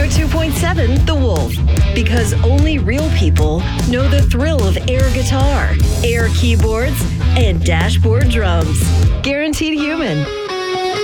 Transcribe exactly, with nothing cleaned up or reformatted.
two point seven The Wolf. Because only real people know the thrill of air guitar, air keyboards, and dashboard drums. Guaranteed Human.